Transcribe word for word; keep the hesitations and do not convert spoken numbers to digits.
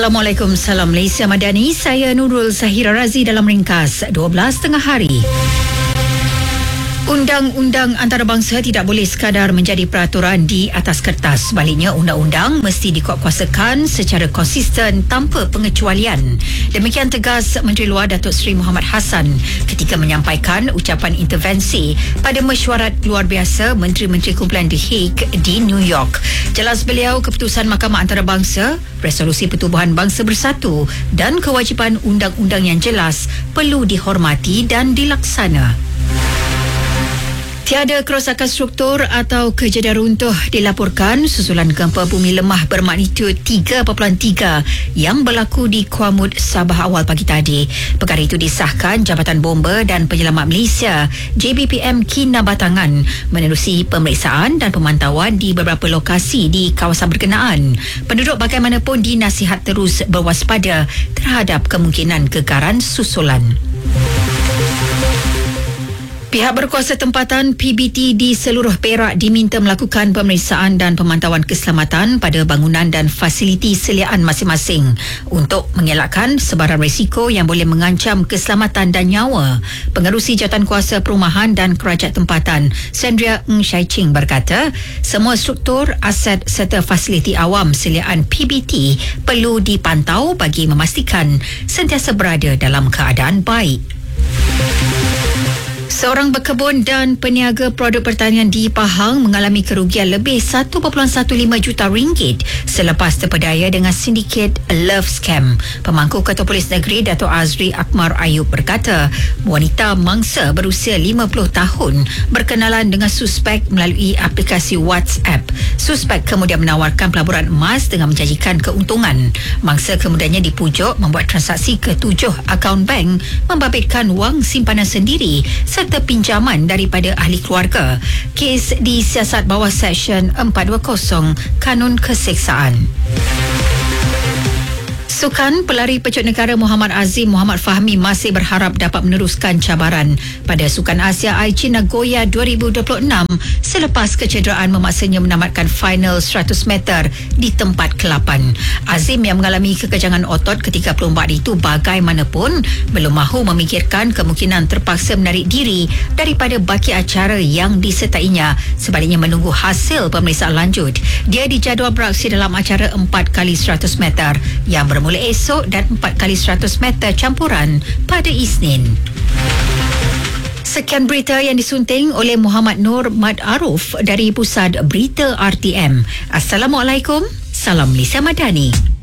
Assalamualaikum, salam Malaysia Madani. Saya Nurul Zahira Razi dalam ringkas dua belas tengah hari. Undang-undang antarabangsa tidak boleh sekadar menjadi peraturan di atas kertas. Sebaliknya, undang-undang mesti dikuatkuasakan secara konsisten tanpa pengecualian. Demikian tegas Menteri Luar Datuk Seri Muhammad Hassan ketika menyampaikan ucapan intervensi pada mesyuarat luar biasa Menteri-Menteri Kumpulan The Hague di New York. Jelas beliau, keputusan Mahkamah Antarabangsa, Resolusi Pertubuhan Bangsa Bersatu dan kewajipan undang-undang yang jelas perlu dihormati dan dilaksana. Tiada kerosakan struktur atau kejadian runtuh dilaporkan susulan gempa bumi lemah bermagnitud tiga perpuluhan tiga yang berlaku di Kuamud, Sabah awal pagi tadi. Perkara itu disahkan Jabatan Bomba dan Penyelamat Malaysia J B P M Kinabatangan menerusi pemeriksaan dan pemantauan di beberapa lokasi di kawasan berkenaan. Penduduk bagaimanapun dinasihat terus berwaspada terhadap kemungkinan gegaran susulan. Pihak berkuasa tempatan P B T di seluruh Perak diminta melakukan pemeriksaan dan pemantauan keselamatan pada bangunan dan fasiliti seliaan masing-masing untuk mengelakkan sebaran risiko yang boleh mengancam keselamatan dan nyawa. Pengerusi Jawatankuasa Perumahan dan Kerajaan Tempatan, Sandria Ng Shai Ching berkata, semua struktur, aset serta fasiliti awam seliaan P B T perlu dipantau bagi memastikan sentiasa berada dalam keadaan baik. Seorang berkebun dan peniaga produk pertanian di Pahang mengalami kerugian lebih satu perpuluhan lima belas juta ringgit selepas terpedaya dengan sindiket Love Scam. Pemangku Ketua Polis Negeri Dato' Azri Akmar Ayub berkata, wanita mangsa berusia lima puluh tahun berkenalan dengan suspek melalui aplikasi WhatsApp. Suspek kemudian menawarkan pelaburan emas dengan menjanjikan keuntungan. Mangsa kemudiannya dipujuk membuat transaksi ke tujuh akaun bank, membabitkan wang simpanan sendiri serta pinjaman daripada ahli keluarga. Kes disiasat bawah Seksyen empat dua kosong Kanun Keseksaan. Sukan pelari pecut negara Muhammad Azim Muhammad Fahmi masih berharap dapat meneruskan cabaran pada Sukan Asia Aichi Nagoya dua ribu dua puluh enam selepas kecederaan memaksanya menamatkan final seratus meter di tempat ke lapan. Azim yang mengalami kekejangan otot ketika perlombaan itu bagaimanapun belum mahu memikirkan kemungkinan terpaksa menarik diri daripada baki acara yang disertainya, sebaliknya menunggu hasil pemeriksaan lanjut. Dia dijadual beraksi dalam acara empat kali seratus meter yang bermula esok dan empat kali seratus meter campuran pada Isnin. Sekian berita yang disunting oleh Muhammad Nur Mad Aruf dari Pusat Berita R T M. Assalamualaikum, salam Malaysia Madani.